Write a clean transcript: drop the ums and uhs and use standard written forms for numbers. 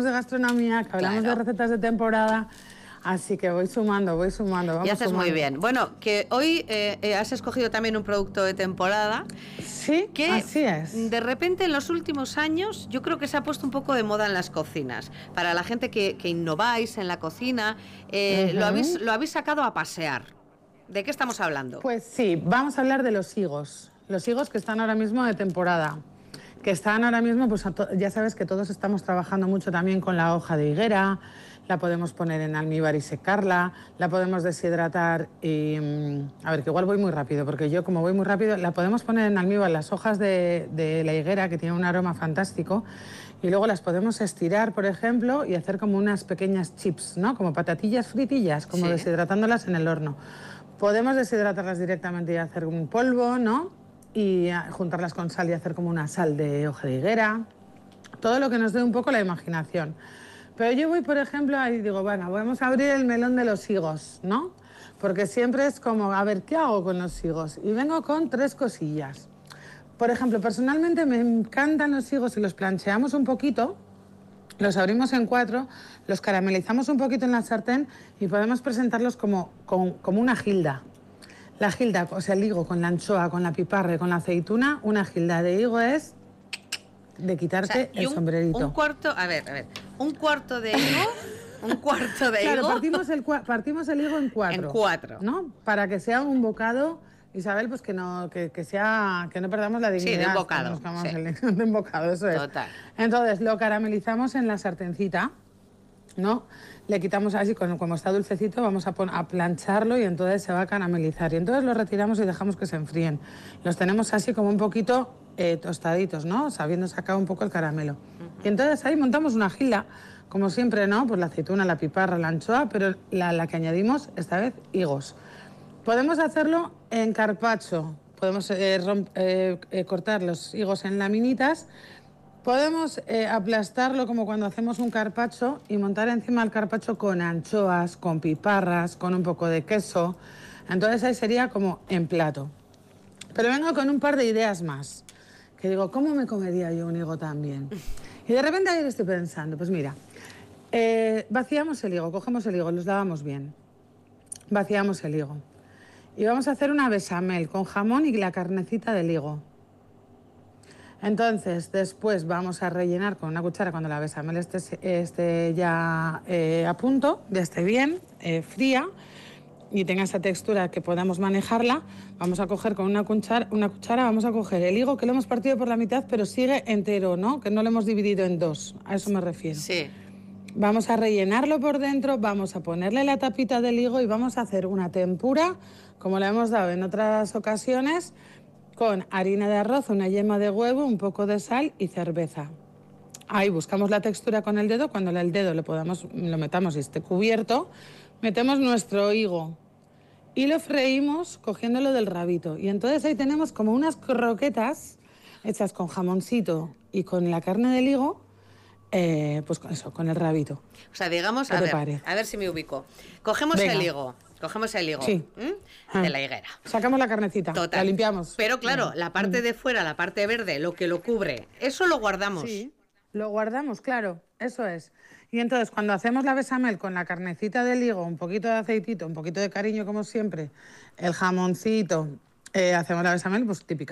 hablamos de gastronomía, que hablamos de recetas de temporada. Así que voy sumando. Vamos y haces sumando. muy bien. Bueno, que hoy has escogido también un producto de temporada. Sí, que así es. De repente en los últimos años yo creo que se ha puesto un poco de moda en las cocinas. Para la gente que innováis en la cocina, lo habéis sacado a pasear. ¿De qué estamos hablando? Pues sí, vamos a hablar de los higos. Los higos que están ahora mismo de temporada. Que están ahora mismo, pues ya sabes que todos estamos trabajando mucho también con la hoja de higuera. La podemos poner en almíbar y secarla, la podemos deshidratar y... a ver, que igual voy muy rápido, porque yo como voy muy rápido, la podemos poner en almíbar, las hojas de la higuera, que tiene un aroma fantástico, y luego las podemos estirar, por ejemplo, y hacer como unas pequeñas chips, ¿no? Como patatillas fritillas, como deshidratándolas en el horno. Podemos deshidratarlas directamente y hacer un polvo, ¿no? Y juntarlas con sal y hacer como una sal de hoja de higuera. Todo lo que nos dé un poco la imaginación. Pero yo voy, por ejemplo, ahí digo, bueno, vamos a abrir el melón de los higos, ¿no? Porque siempre es como, a ver, ¿qué hago con los higos? Y vengo con 3 cosillas. Por ejemplo, personalmente me encantan los higos y los plancheamos un poquito, los abrimos en 4, los caramelizamos un poquito en la sartén y podemos presentarlos como una gilda. La gilda, o sea, el higo con la anchoa, con la piparra y con la aceituna, una gilda de higo es... de quitarte el sombrerito. Un cuarto de higo, Claro, partimos el higo en 4. En 4. ¿No? Para que sea un bocado, Isabel, pues que no perdamos la dignidad. Sí, de un bocado. De un bocado, eso es. Total. Entonces, lo caramelizamos en la sartencita, ¿no? Le quitamos así, como está dulcecito, vamos a plancharlo y entonces se va a caramelizar. Y entonces lo retiramos y dejamos que se enfríen. Los tenemos así como un poquito tostaditos, ¿no? Sabiendo sacar un poco el caramelo. Y entonces ahí montamos una gilda, como siempre, ¿no? Pues la aceituna, la piparra, la anchoa, pero la que añadimos esta vez higos. Podemos hacerlo en carpaccio, podemos cortar los higos en laminitas, podemos aplastarlo como cuando hacemos un carpaccio y montar encima el carpaccio con anchoas, con piparras, con un poco de queso. Entonces ahí sería como en plato. Pero vengo con un par de ideas más, que digo, ¿cómo me comería yo un higo tan bien? Y de repente ayer estoy pensando, pues mira, vaciamos el higo, cogemos el higo, los lavamos bien, vaciamos el higo. Y vamos a hacer una bechamel con jamón y la carnecita del higo. Entonces, después vamos a rellenar con una cuchara cuando la bechamel esté ya a punto, ya esté bien, fría, y tenga esa textura que podamos manejarla. Vamos a coger con una cuchara, vamos a coger el higo que lo hemos partido por la mitad, pero sigue entero, ¿no? Que no lo hemos dividido en 2, a eso me refiero. Sí. Vamos a rellenarlo por dentro, vamos a ponerle la tapita del higo y vamos a hacer una tempura, como la hemos dado en otras ocasiones, con harina de arroz, una yema de huevo, un poco de sal y cerveza. Ahí buscamos la textura con el dedo, cuando el dedo lo metamos y esté cubierto, metemos nuestro higo y lo freímos cogiéndolo del rabito. Y entonces ahí tenemos como unas croquetas hechas con jamoncito y con la carne del higo, pues con eso, con el rabito. O sea, digamos, a ver si me ubico. Cogemos el higo sí. De la higuera. Sacamos la carnecita, total, la limpiamos. Pero claro, la parte de fuera, la parte verde, lo que lo cubre, eso lo guardamos. Sí, lo guardamos, claro, eso es. Y entonces cuando hacemos la bechamel con la carnecita del higo, un poquito de aceitito, un poquito de cariño como siempre, el jamoncito, hacemos la bechamel pues típica.